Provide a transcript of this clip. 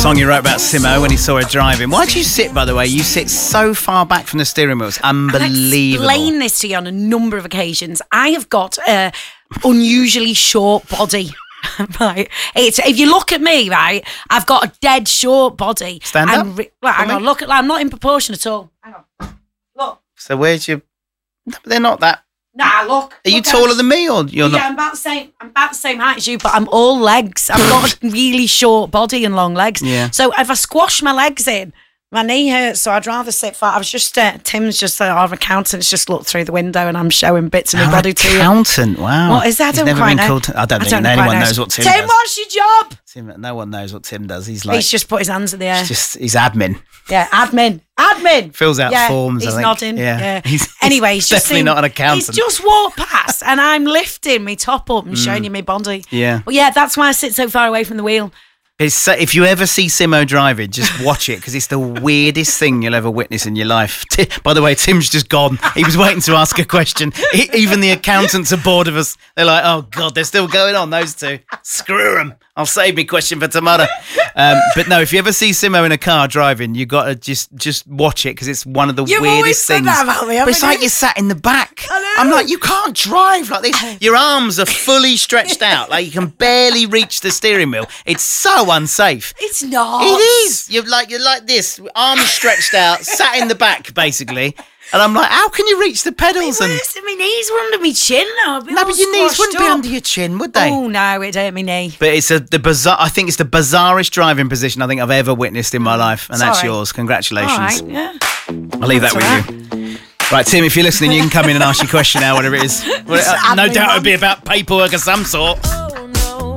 song you wrote about Simo when he saw her driving. Why do you sit, by the way? You sit so far back from the steering wheel. It's unbelievable. I've explained this to you on a number of occasions. I have got a unusually short body. Right, if you look at me, right, I've got a dead short body. Stand up. Hang on, look at that. I'm not in proportion at all. Hang on, look. So where's your? They're not that. Nah, look. Are you taller than me, or you're not? Yeah, I'm about the same height as you, but I'm all legs. I've got a really short body and long legs. Yeah. So if I squash my legs in, my knee hurts, so I'd rather sit flat. I was just, Tim's just our accountant's just looked through the window and I'm showing bits of my body to you. Accountant, wow. What is that? I don't quite know. I don't think anyone knows what Tim does. Tim, what's your job? No one knows what Tim does. He's just put his hands in the air. He's admin. Yeah, admin. Fills out forms, he's I think. nodding. Yeah. He's he's definitely not an accountant. He's just walked past and I'm lifting my top up and showing you my body. Yeah. Well, yeah, that's why I sit so far away from the wheel. If you ever see Simo driving, just watch it because it's the weirdest thing you'll ever witness in your life. By the way, Tim's just gone. He was waiting to ask a question. Even the accountants are bored of us. They're like, oh, God, they're still going on, those two. Screw them. I'll save me question for tomorrow. But no, if you ever see Simo in a car driving, you got to just watch it because it's one of the weirdest things. That about me, but it's like you're sat in the back. I'm like, you can't drive like this. Your arms are fully stretched out. Like you can barely reach the steering wheel. It's so unsafe. It's not. It is. You're like this, arms stretched out, sat in the back, basically. And I'm like, how can you reach the pedals? My knees were under my chin. No, but your knees wouldn't be under your chin, would they? Oh no, it hurt my knee. But it's the bizarre. I think it's the bizarrest driving position I think I've ever witnessed in my life, and that's yours. Congratulations. All right, yeah. I'll leave that with you. Right, Tim, if you're listening, you can come in and ask your question now, whatever it is. No doubt it'll be about paperwork of some sort.